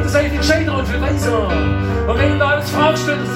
seid entscheiden und verweisen. Und wenn du da alles fragst, dann